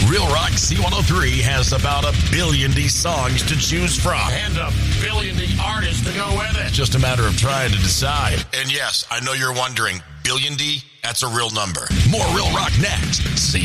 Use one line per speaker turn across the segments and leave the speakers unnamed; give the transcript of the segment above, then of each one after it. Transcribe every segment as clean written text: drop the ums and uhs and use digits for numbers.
Real Rock Z103 has about 1 billion D songs to choose from. And 1 billion D artists to go with it. Just a matter of trying to decide. And yes, I know you're wondering, billion D? That's a real number. More Real Rock next.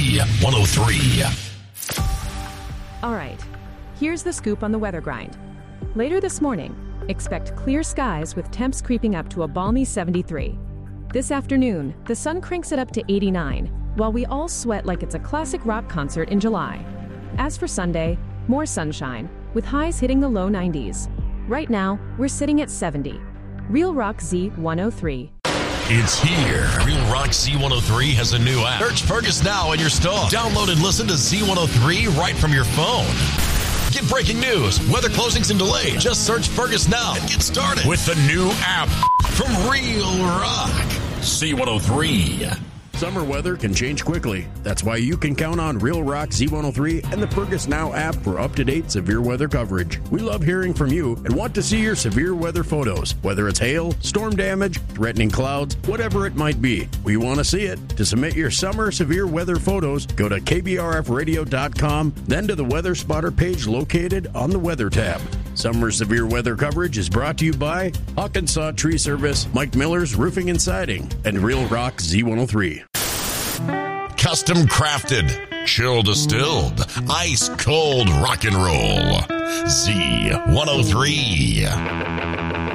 Z103.
All right, here's the scoop on the weather grind. Later this morning, expect clear skies with temps creeping up to a balmy 73. This afternoon, the sun cranks it up to 89, while we all sweat like it's a classic rock concert in July. As for Sunday, more sunshine, with highs hitting the low 90s. Right now, we're sitting at 70. Real Rock Z103.
It's here. Real Rock Z103 has a new app. Search Fergus now in your store. Download and listen to Z103 right from your phone. Get breaking news, weather closings and delays. Just search Fergus now and get started with the new app from Real Rock Z103.
Summer weather can change quickly. That's why you can count on Real Rock Z103 and the Fergus Now app for up-to-date severe weather coverage. We love hearing from you and want to see your severe weather photos, whether it's hail, storm damage, threatening clouds, whatever it might be. We want to see it. To submit your summer severe weather photos, go to kbrfradio.com, then to the Weather Spotter page located on the Weather tab. Summer severe weather coverage is brought to you by Hawkinsaw Tree Service, Mike Miller's Roofing and Siding, and Real Rock Z103.
Custom crafted, chill distilled, ice cold rock and roll. Z103.